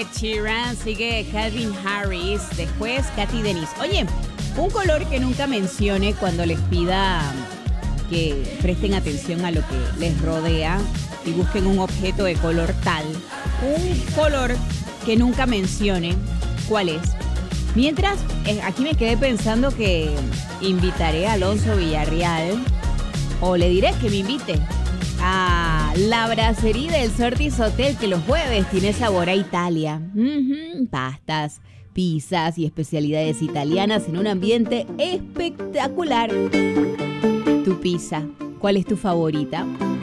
Ed Sheeran, sigue Calvin Harris, después Katy Dennis. Oye, un color que nunca mencione cuando les pida que presten atención a lo que les rodea y busquen un objeto de color tal. Un color que nunca mencione, ¿cuál es? Mientras, aquí me quedé pensando que invitaré a Alonso Villarreal, o le diré que me invite a la bracería del Sortis Hotel, que los jueves tiene sabor a Italia. Pastas, pizzas y especialidades italianas en un ambiente espectacular. Tu pizza, ¿cuál es tu favorita?